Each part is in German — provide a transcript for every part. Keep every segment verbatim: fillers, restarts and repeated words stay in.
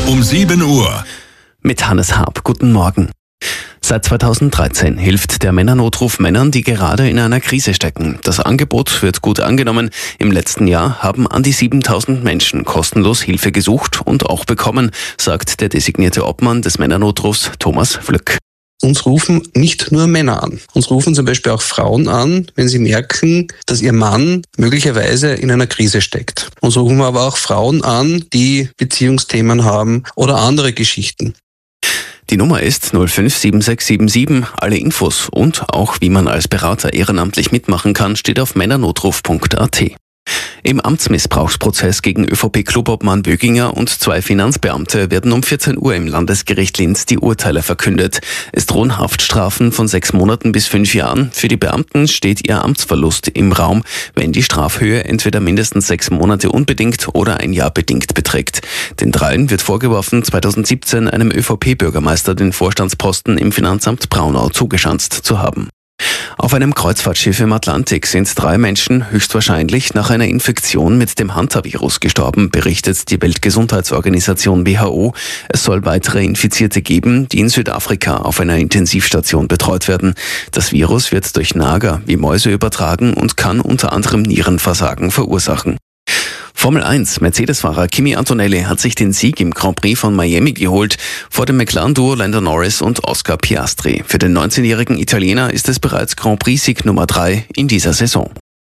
um sieben Uhr. Mit Hannes Haab. Guten Morgen. Seit zweitausenddreizehn hilft der Männernotruf Männern, die gerade in einer Krise stecken. Das Angebot wird gut angenommen. Im letzten Jahr haben an die siebentausend Menschen kostenlos Hilfe gesucht und auch bekommen, sagt der designierte Obmann des Männernotrufs Thomas Flück. Uns rufen nicht nur Männer an. Uns rufen zum Beispiel auch Frauen an, wenn sie merken, dass ihr Mann möglicherweise in einer Krise steckt. Uns rufen aber auch Frauen an, die Beziehungsthemen haben oder andere Geschichten. Die Nummer ist null fünf sieben sechs sieben sieben. Alle Infos und auch wie man als Berater ehrenamtlich mitmachen kann, steht auf männernotruf punkt a t. Im Amtsmissbrauchsprozess gegen ÖVP-Clubobmann Böginger und zwei Finanzbeamte werden um vierzehn Uhr im Landesgericht Linz die Urteile verkündet. Es drohen Haftstrafen von sechs Monaten bis fünf Jahren. Für die Beamten steht ihr Amtsverlust im Raum, wenn die Strafhöhe entweder mindestens sechs Monate unbedingt oder ein Jahr bedingt beträgt. Den dreien wird vorgeworfen, zweitausendsiebzehn einem ÖVP-Bürgermeister den Vorstandsposten im Finanzamt Braunau zugeschanzt zu haben. Auf einem Kreuzfahrtschiff im Atlantik sind drei Menschen höchstwahrscheinlich nach einer Infektion mit dem Hantavirus gestorben, berichtet die Weltgesundheitsorganisation W H O. Es soll weitere Infizierte geben, die in Südafrika auf einer Intensivstation betreut werden. Das Virus wird durch Nager wie Mäuse übertragen und kann unter anderem Nierenversagen verursachen. Formel eins Mercedes-Fahrer Kimi Antonelli hat sich den Sieg im Grand Prix von Miami geholt, vor dem McLaren-Duo Lando Norris und Oscar Piastri. Für den neunzehnjährigen Italiener ist es bereits Grand Prix-Sieg Nummer drei in dieser Saison.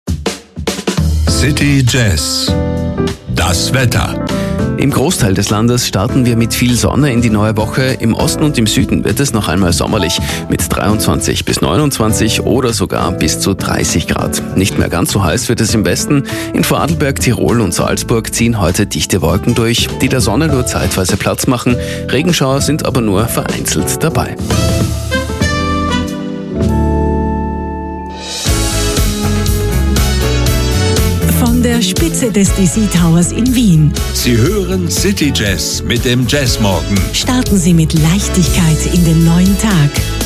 City Jazz. Das Wetter. Im Großteil des Landes starten wir mit viel Sonne in die neue Woche. Im Osten und im Süden wird es noch einmal sommerlich mit dreiundzwanzig bis neunundzwanzig oder sogar bis zu dreißig Grad. Nicht mehr ganz so heiß wird es im Westen. In Vorarlberg, Tirol und Salzburg ziehen heute dichte Wolken durch, die der Sonne nur zeitweise Platz machen. Regenschauer sind aber nur vereinzelt dabei. Von der Spitze des D C Towers in Wien. Sie hören City Jazz mit dem Jazzmorgen. Starten Sie mit Leichtigkeit in den neuen Tag.